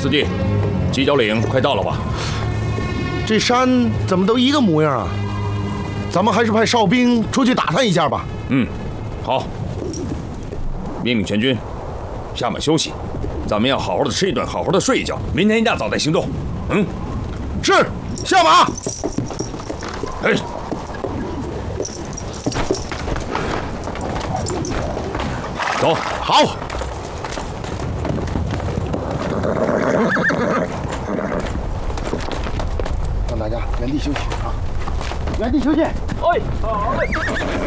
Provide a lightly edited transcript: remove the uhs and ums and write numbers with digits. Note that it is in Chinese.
司机，犄角岭快到了吧？ 这山怎么都一个模样啊？咱们还是派哨兵出去打探一下吧。 好。命令全军下马休息，咱们要好好的吃一顿，好好的睡一觉，明天一大早再行动。 是，下马。 哎。走， 好。让大家原地休息啊！原地休息。 哎，好嘞。